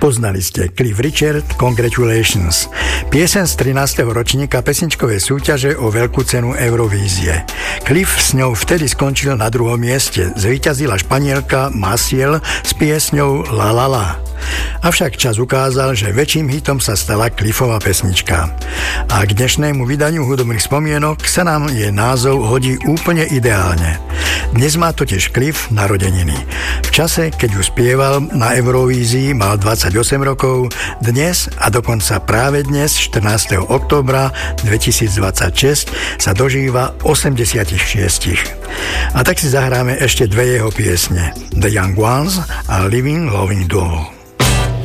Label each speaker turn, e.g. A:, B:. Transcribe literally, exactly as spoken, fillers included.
A: Poznali ste Cliff Richard, Congratulations. Pieseň z trinásteho ročníka pesničkovej súťaže o veľkú cenu Eurovízie. Cliff s ňou vtedy skončil na druhom mieste. Zvíťazila Španielka Maciel s piesňou La La La. Avšak čas ukázal, že väčším hitom sa stala Cliffova pesnička. A k dnešnému vydaniu hudobných spomienok sa nám jej názov hodí úplne ideálne. Dnes má totiž Cliff narodeniny. V čase, keď ju spieval na Eurovízii, mal dvadsaťosem rokov, dnes a dokonca práve dnes, štrnásteho októbra dvetisícdvadsaťšesť, sa dožíva osemdesiatšesť. A tak si zahráme ešte dve jeho piesne. The Young Ones a Living Loving Doll.